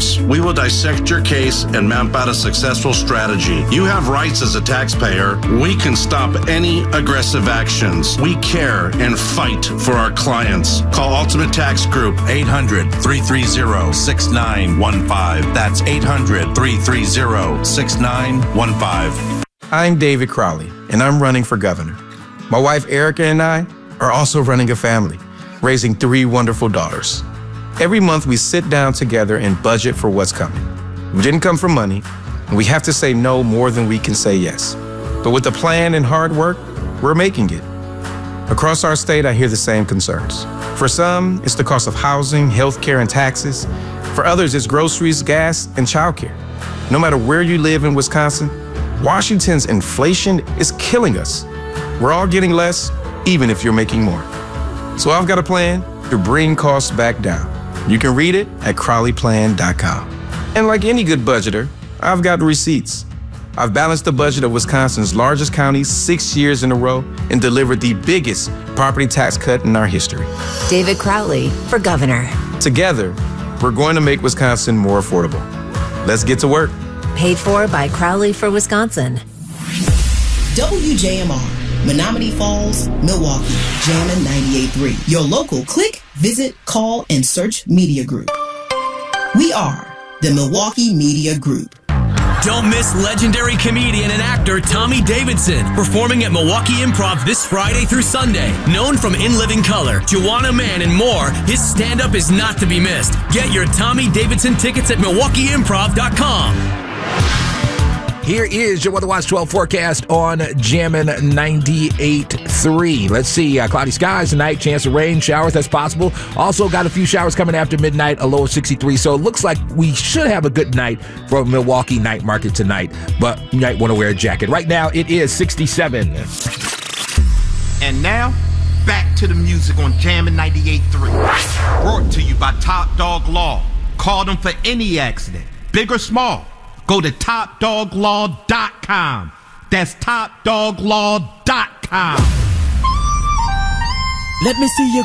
questions. We will dissect your case and map out a successful strategy. You have rights as a taxpayer. We can stop any aggressive actions. We care and fight for our clients. Call Ultimate Tax Group, 800-330-6915. That's 800-330-6915. I'm David Crowley, and I'm running for governor. My wife Erica and I are also running a family, raising 3 wonderful daughters. Every month we sit down together and budget for what's coming. We didn't come for money, and we have to say no more than we can say yes. But with a plan and hard work, we're making it. Across our state, I hear the same concerns. For some, it's the cost of housing, healthcare, and taxes. For others, it's groceries, gas, and childcare. No matter where you live in Wisconsin, Washington's inflation is killing us. We're all getting less, even if you're making more. So I've got a plan to bring costs back down. You can read it at CrowleyPlan.com. And like any good budgeter, I've got receipts. I've balanced the budget of Wisconsin's largest county 6 years in a row and delivered the biggest property tax cut in our history. David Crowley for governor. Together, we're going to make Wisconsin more affordable. Let's get to work. Paid for by Crowley for Wisconsin. WJMR, Menominee Falls, Milwaukee, Jammin' 98.3. Your local click, visit, call, and search media group. We are the Milwaukee Media Group. Don't miss legendary comedian and actor Tommy Davidson performing at Milwaukee Improv this Friday through Sunday. Known from In Living Color, Joanna Man, and more, his stand-up is not to be missed. Get your Tommy Davidson tickets at MilwaukeeImprov.com. Here is your Weather Watch 12 forecast on Jammin' 98.3. Let's see, cloudy skies tonight, chance of rain, showers, that's possible. Also got a few showers coming after midnight, a low of 63. So it looks like we should have a good night for Milwaukee night market tonight, but you might want to wear a jacket. Right now, it is 67. And now, back to the music on Jammin' 98.3. Brought to you by Top Dog Law. Call them for any accident, big or small. Go to TopDogLaw.com. That's TopDogLaw.com. Let me see you